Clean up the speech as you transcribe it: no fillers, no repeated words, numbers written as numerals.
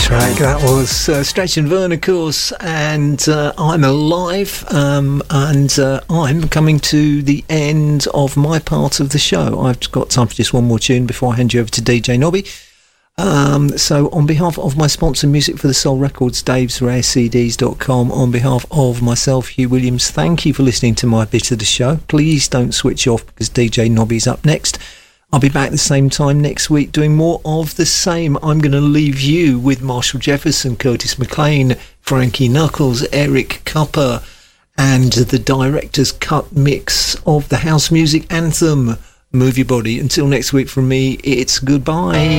track. That was Stretch and Vern, of course, and I'm Alive, and I'm coming to the end of my part of the show. I've got time for just one more tune before I hand you over to DJ Nobby. So on behalf of my sponsor, Music for the Soul Records, davesrarecds.com, on behalf of myself, Hugh Williams, thank you for listening to my bit of the show. Please don't switch off because DJ Nobby's up next. I'll be back the same time next week doing more of the same. I'm going to leave you with Marshall Jefferson, Curtis McLean, Frankie Knuckles, Eric Cupper, and the director's cut mix of the house music anthem, Move Your Body. Until next week from me, it's goodbye.